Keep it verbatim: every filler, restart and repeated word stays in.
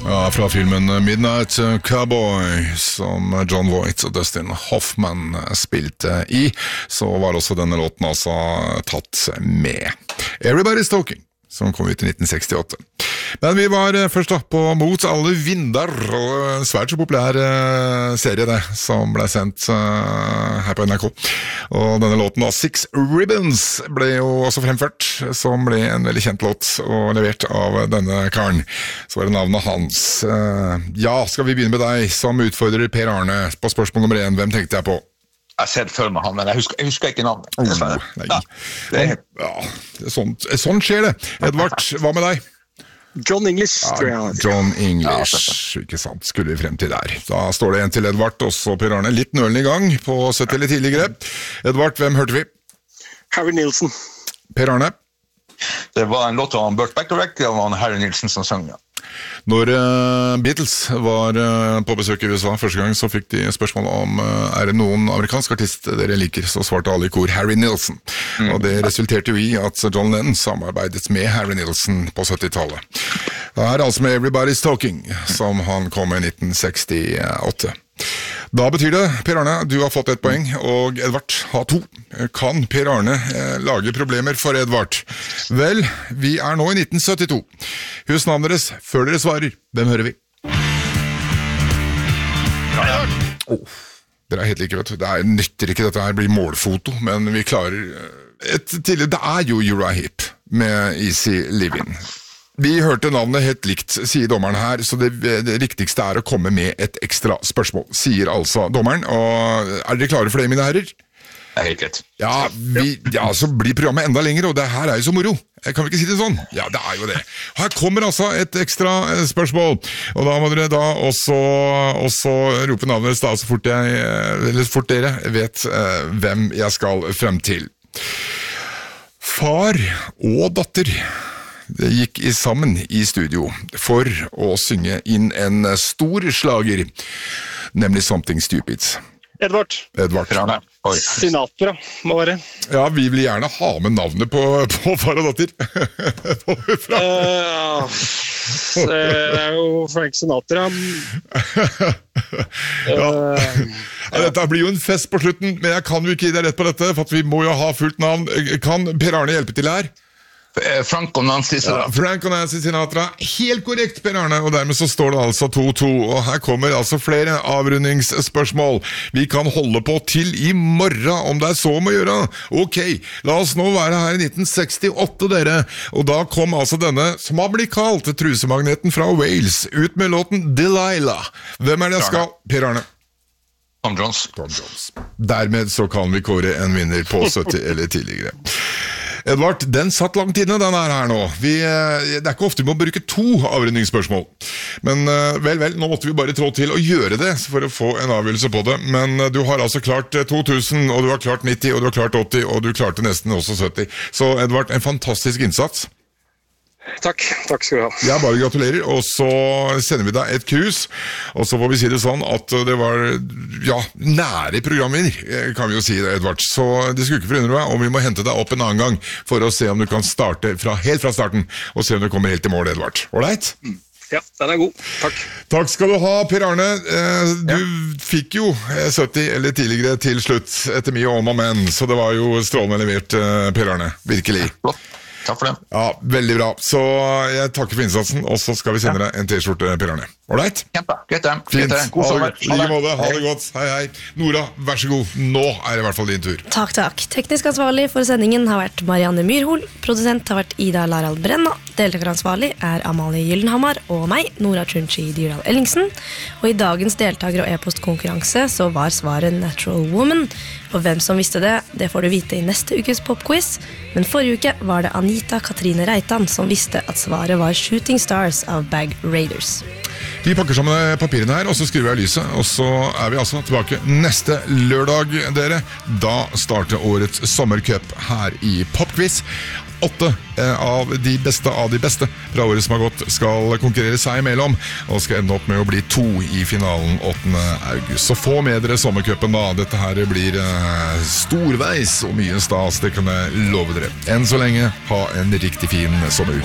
Ja, fra filmen Midnight Cowboy, som John Voight og Dustin Hoffman spilte i, så var også denne låten altså tatt med. Everybody's Talking, som kom ut i nitten sekstiåtte. Men vi var først da på Mot alle vinder, og en svært så populær serie det, som ble sendt her på N R K. Og denne låten da, Six Ribbons, ble jo også fremført, som ble en veldig kjent låt og levert av denne karen. Så var det navnet hans. Ja, skal vi begynne med deg som utfordrer Per Arne på spørsmål nummer én. Hvem tenkte jeg på? Jeg ser det før med han, men jeg husker, jeg husker ikke navnet. Oh, nei. Ja, det er, ja, det er sånn, sånn skjer det. Edvard, hva med deg? John English, ja, tror jeg. John English, ja, ikke sant, skulle vi frem til der. Da står det en til Edvard, også Per Arne. Litt nølende i gang på sytti eller tidligere. Edvard, hvem hørte vi? Harry Nilsson. Per Arne? Det var en låt av Burt Bacharach, det var Harry Nilsson som sang, ja. Når uh, Beatles var uh, på besøk i U S A første gang, så fikk de spørsmål om uh, er det noen amerikansk artist dere liker, så svarte alle i kor Harry Nilsson. Mm. Og det resulterte jo i at John Lennon samarbeidet med Harry Nilsson på syttitallet. Det er altså med Everybody's Talking, som han kom med i nitten sekstiåtte. Da betyr det, Per Arne, du har fått et poeng, og Edvard har to. Kan Per Arne eh, lage problemer for Edvard? Vel, vi er nå i nitten syttito. Husk navnet deres før dere svarer. Hvem hører vi? Oh, dere er helt like, vet du. Det er nytter ikke, dette her blir målfoto, men vi klarer et tidligere. Det er jo Uriah Heep med Easy Living. Vi hørte navnet helt likt, sier dommeren her, så det, det riktigste er å komme med et ekstra spørsmål, sier altså dommeren. Og er dere klare for det, mine herrer? Det er helt greit. Ja, vi, ja, så blir programmet enda lenger, og det her er jo så moro. Kan vi ikke si det sånn? Ja, det er jo det. Her kommer altså et ekstra spørsmål, og da må dere da også, også rope navnet deres da, så fort, jeg, eller så fort dere vet uh, hvem jeg skal frem til. Far og datter det gikk i sammen i studio for å synge inn en stor slager, nemlig Something Stupid. Edvard. Edvard. Sinatra, må være. Ja, vi vil gjerne ha med navnet på, på far og datter. uh, det er jo Frank Sinatra. ja. Ja, dette blir jo en fest på slutten, men jeg kan jo ikke gi deg rett på dette, for vi må jo ha fullt navn. Kan Per Arne hjelpe til her? Frank og Nancy Sinatra. Ja, Frank og Nancy Sinatra. Helt korrekt, Per Arne, og dermed så står det altså to to, og her kommer altså flere avrundingsspørsmål. Vi kan holde på til i morgen, om det er så må gjøre. Ok, la oss nå være her i nitten sekstiåtte, dere, og da kom altså denne, som har blitt kalt trusemagneten fra Wales, ut med låten Delilah. Hvem er det jeg skal? Per Arne. Tom Jones. Tom Jones. Dermed så kan vi kåre en vinner på sytti eller tidligere. Edvard, den satt langt inne, den er her nå. Vi, det er ikke ofte vi må bruke to avrundingsspørsmål. Men vel, vel, nå måtte vi bare trå til å gjøre det for å få en avgjørelse på det. Men du har altså klart to tusen, og du har klart nitti, og du har klart åtti, og du klarte nesten også sytti. Så Edvard, en fantastisk innsats. Takk, takk skal du ha. Ja, bare gratulerer, og så sender vi deg et krus, og så får vi si det sånn at det var, ja, nære programvinner, kan vi jo si det, Edvard. Så det skulle ikke forundre meg om vi må hente deg opp en annen gang for å se om du kan starte fra, helt fra starten, og se om du kommer helt i mål, Edvard. Alright? Mm. Ja, den er god. Takk. Takk skal du ha, Per Arne. Du ja. fikk jo sytti eller tidligere til slutt, etter mye om og men, så det var jo strålende levert, Per Arne. Virkelig. Flott. Takk for det. Ja, veldig bra. Så jeg takker for innsatsen, og så skal vi sende ja. deg en t-skjorte, Per Arne. Alright? Kjempe. Greit det. Fint. God sommer. Ha det. Måte. Ha det godt. Hei, hei. Nora, vær så god. Nå er det i hvert fall din tur. Takk, takk. Teknisk ansvarlig for sendingen har vært Marianne Myrhol. Produsent har vært Ida Larald Brenna. Deltakeransvarlig er Amalie Gyllenhammer og meg, Nora Tjunchi Dyrdal Ellingsen. Og i dagens deltaker- og e-postkonkurranse så var svaret Natural Woman. Og hvem som visste det, det får du vite i neste ukes popquiz. Men forrige uke var det Anita Katrine Reitan som visste at svaret var Shooting Stars av Bag Raiders. Vi pakker sammen papirene her, og så skriver jeg lyset, og så er vi altså tilbake neste lørdag, dere. Da starter årets sommercup her i Popquiz. Åtte av de beste av de beste fra året som har gått skal konkurrere seg imellom, og skal ende opp med å bli to i finalen åttende august. Så få med dere sommercupen da. Dette her blir uh, storveis og mye stas, det kan jeg love dere. Enn så lenge, ha en riktig fin sommeruke.